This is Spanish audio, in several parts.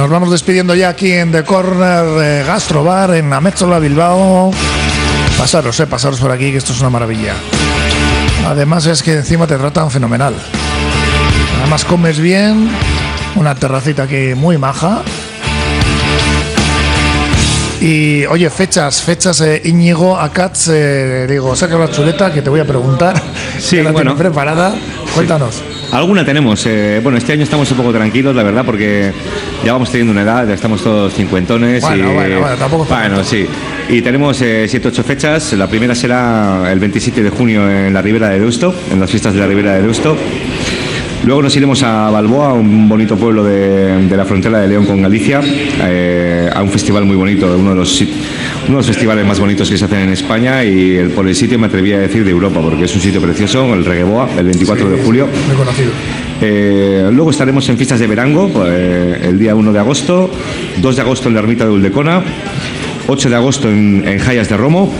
Nos vamos despidiendo ya aquí en The Corner Gastrobar, en Amétzola, Bilbao. Pasaros por aquí, que esto es una maravilla. Además es que encima te tratan fenomenal. Además comes bien, una terracita aquí muy maja. Y oye, fechas, Íñigo, Akats, digo, saca la chuleta que te voy a preguntar. Sí, que la bueno, tienes preparada. Cuéntanos. Sí. Alguna tenemos. Bueno, este año estamos un poco tranquilos, la verdad, porque ya vamos teniendo una edad, ya estamos todos cincuentones. Bueno, tampoco. Bueno, sí. Y tenemos 7-8 fechas. La primera será el 27 de junio en la Ribera de Deusto, en las fiestas de la Ribera de Deusto. Luego nos iremos a Balboa, un bonito pueblo de la frontera de León con Galicia, a un festival muy bonito, uno de los festivales más bonitos que se hacen en España y por el sitio me atreví a decir de Europa, porque es un sitio precioso, el Regueboa, el 24 de julio. Muy conocido. Luego estaremos en fiestas de Verango, el día 1 de agosto, 2 de agosto en la ermita de Uldecona, 8 de agosto en Jayas de Romo.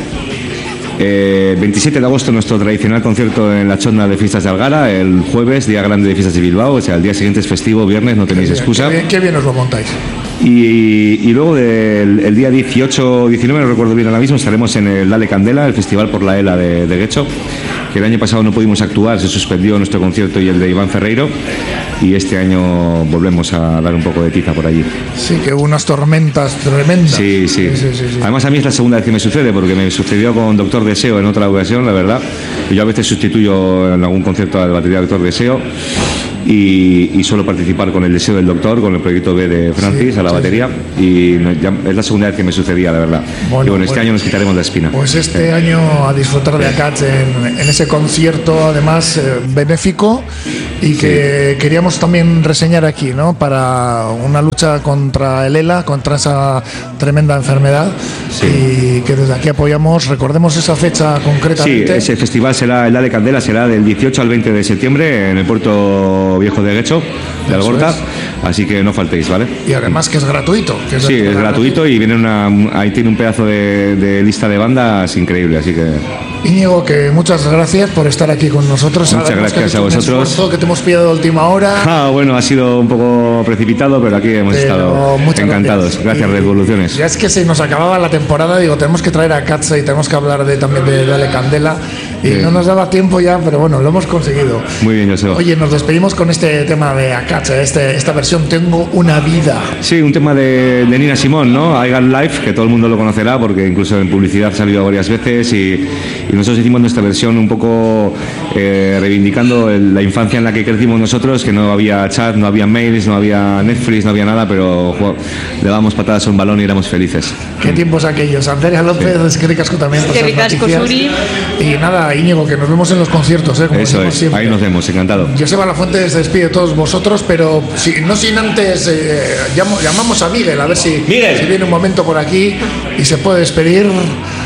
27 de agosto nuestro tradicional concierto en la Chonda de Fiestas de Algara, el jueves, día grande de Fiestas de Bilbao, o sea, el día siguiente es festivo, viernes, no tenéis excusa. Qué bien os lo montáis. Y luego el día 18, 19, no recuerdo bien ahora mismo, estaremos en el Dale Candela, el festival por la ELA de Guecho, que el año pasado no pudimos actuar, se suspendió nuestro concierto y el de Iván Ferreiro, y este año volvemos a dar un poco de tiza por allí. Sí, que hubo unas tormentas tremendas. Sí. Además a mí es la segunda vez que me sucede, porque me sucedió con Doctor Deseo en otra ocasión, la verdad. Yo a veces sustituyo en algún concierto a la batería de Doctor Deseo y suelo participar con el Deseo del Doctor, con el proyecto B de Francis a la batería, y ya es la segunda vez que me sucedía, la verdad. Bueno, este año nos quitaremos la espina. Pues este año a disfrutar de Akats en ese concierto, además benéfico, y que queríamos también reseñar aquí, ¿no? Para una lucha contra el ELA, contra esa tremenda enfermedad, y que desde aquí apoyamos. Recordemos esa fecha concretamente. Sí, ese festival será el Dale Candela, será del 18 al 20 de septiembre en el puerto viejo de Guecho, de Algorta, así que no faltéis, ¿vale? Y además que es gratuito. Sí, es gratuito y viene ahí tiene un pedazo de lista de bandas increíble, así que... Íñigo, que muchas gracias por estar aquí con nosotros. Muchas gracias a vosotros. Que te hemos pillado de última hora. Bueno, ha sido un poco precipitado, pero aquí hemos estado encantados. Gracias, Revoluciones. Ya es que se nos acababa la temporada, digo, tenemos que traer a Katza y tenemos que hablar también de Dale Candela. Y no nos daba tiempo ya, pero bueno, lo hemos conseguido. Muy bien, José. Oye, nos despedimos con este tema de Akatsa, esta versión Tengo una vida. Sí, un tema de Nina Simone, ¿no? I Got Life, que todo el mundo lo conocerá porque incluso en publicidad ha salido varias veces y nosotros hicimos nuestra versión un poco reivindicando la infancia en la que crecimos nosotros, que no había chat, no había mails, no había Netflix, no había nada, pero le dábamos patadas a un balón y éramos felices. Qué tiempos aquellos. Andrea López, es que ricasco también. Que ricasco, Suri. Y nada, Íñigo, que nos vemos en los conciertos, como eso es, siempre. Ahí nos vemos, encantado. Joseba Lafuente se despide de todos vosotros, pero no sin antes llamamos a Miguel, a ver si viene un momento por aquí y se puede despedir.